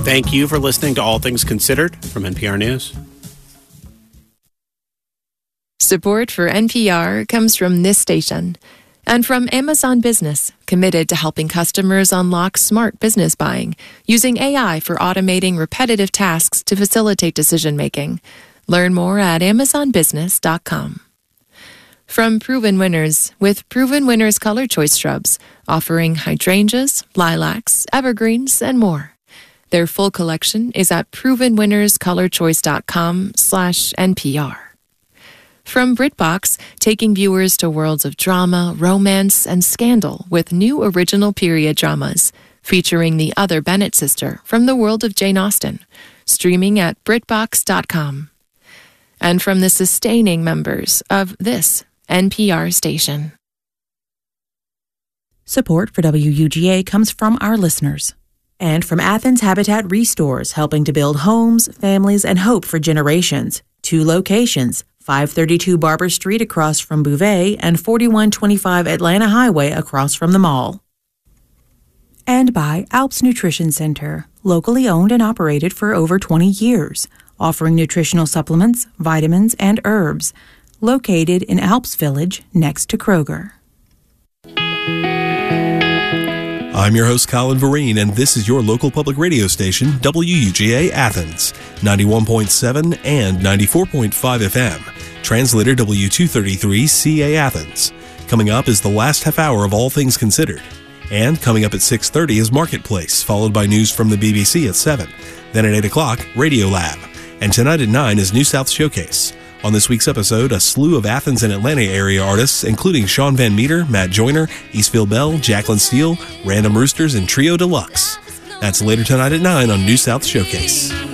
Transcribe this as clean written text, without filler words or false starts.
Thank you for listening to All Things Considered from NPR News. Support for NPR comes from this station and from Amazon Business, committed to helping customers unlock smart business buying using AI for automating repetitive tasks to facilitate decision-making. Learn more at amazonbusiness.com. From Proven Winners, with Proven Winners Color Choice Shrubs, offering hydrangeas, lilacs, evergreens, and more. Their full collection is at provenwinnerscolorchoice.com/NPR. From BritBox, taking viewers to worlds of drama, romance, and scandal with new original period dramas, featuring the other Bennett sister from the world of Jane Austen, streaming at BritBox.com. And from the sustaining members of this NPR station. Support for WUGA comes from our listeners. And from Athens Habitat Restores, helping to build homes, families, and hope for generations. 2 locations, 532 Barber Street across from Bouvet and 4125 Atlanta Highway across from the mall. And by Alps Nutrition Center, locally owned and operated for over 20 years, offering nutritional supplements, vitamins, and herbs. Located in Alps Village next to Kroger. I'm your host, Colin Vereen, and this is your local public radio station, WUGA Athens, 91.7 and 94.5 FM. Translator W233CA Athens. Coming up is the last half hour of All Things Considered. And coming up at 6:30 is Marketplace, followed by news from the BBC at 7. Then at 8 o'clock, Radio Lab. And tonight at 9 is New South Showcase. On this week's episode, a slew of Athens and Atlanta area artists, including Sean Van Meter, Matt Joyner, Eastville Bell, Jacqueline Steele, Random Roosters, and Trio Deluxe. That's later tonight at 9 on New South Showcase.